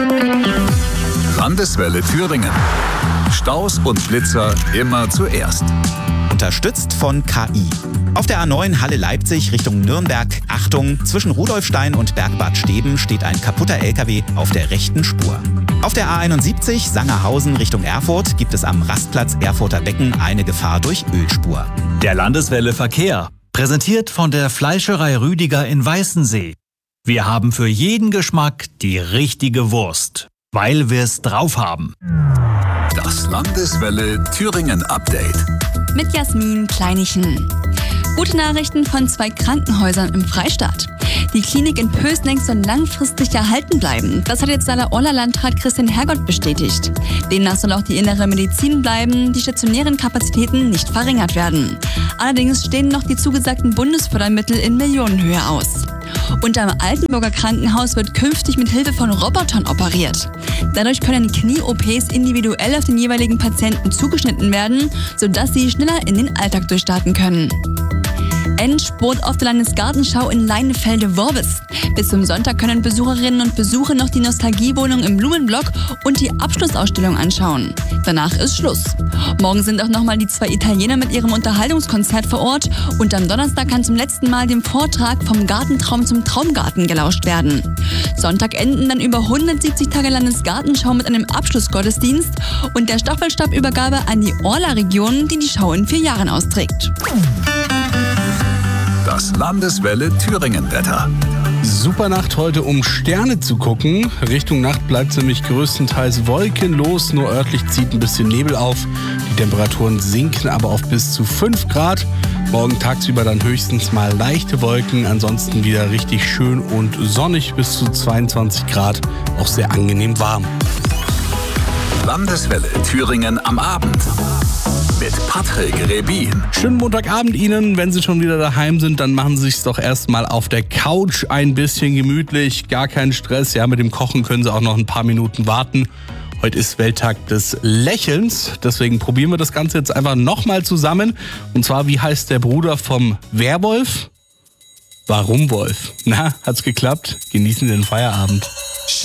Landeswelle Thüringen. Staus und Blitzer immer zuerst. Unterstützt von KI. Auf der A9 Halle-Leipzig Richtung Nürnberg. Achtung, zwischen Rudolfstein und Bergbad Steben steht ein kaputter LKW auf der rechten Spur. Auf der A71 Sangerhausen Richtung Erfurt gibt es am Rastplatz Erfurter Becken eine Gefahr durch Ölspur. Der Landeswelle Verkehr, präsentiert von der Fleischerei Rüdiger in Weißensee. Wir haben für jeden Geschmack die richtige Wurst, weil wir es drauf haben. Das Landeswelle Thüringen Update. Mit Jasmin Kleinichen. Gute Nachrichten von 2 Krankenhäusern im Freistaat. Die Klinik in Pösneck soll langfristig erhalten bleiben. Das hat jetzt der Orla-Landrat Christian Hergott bestätigt. Demnach soll auch die innere Medizin bleiben, die stationären Kapazitäten nicht verringert werden. Allerdings stehen noch die zugesagten Bundesfördermittel in Millionenhöhe aus. Und am Altenburger Krankenhaus wird künftig mit Hilfe von Robotern operiert. Dadurch können Knie-OPs individuell auf den jeweiligen Patienten zugeschnitten werden, sodass sie schneller in den Alltag durchstarten können. Endspurt auf der Landesgartenschau in Leinefelde-Worwes. Bis zum Sonntag können Besucherinnen und Besucher noch die Nostalgiewohnung im Blumenblock und die Abschlussausstellung anschauen. Danach ist Schluss. Morgen sind auch nochmal die 2 Italiener mit ihrem Unterhaltungskonzert vor Ort und am Donnerstag kann zum letzten Mal dem Vortrag vom Gartentraum zum Traumgarten gelauscht werden. Sonntag enden dann über 170 Tage Landesgartenschau mit einem Abschlussgottesdienst und der Staffelstabübergabe an die Orla-Region, die die Schau in 4 Jahren austrägt. Das Landeswelle Thüringen Wetter. Super Nacht heute, um Sterne zu gucken. Richtung Nacht bleibt es nämlich größtenteils wolkenlos, nur örtlich zieht ein bisschen Nebel auf. Die Temperaturen sinken aber auf bis zu 5 Grad. Morgen tagsüber dann höchstens mal leichte Wolken, ansonsten wieder richtig schön und sonnig bis zu 22 Grad, auch sehr angenehm warm. Landeswelle Thüringen am Abend. Mit Patrick Rebin. Schönen Montagabend Ihnen. Wenn Sie schon wieder daheim sind, dann machen Sie sich's doch erstmal auf der Couch ein bisschen gemütlich. Gar keinen Stress. Ja, mit dem Kochen können Sie auch noch ein paar Minuten warten. Heute ist Welttag des Lächelns. Deswegen probieren wir das Ganze jetzt einfach nochmal zusammen. Und zwar, wie heißt der Bruder vom Werwolf? Warum Wolf? Na, hat's geklappt? Genießen Sie den Feierabend.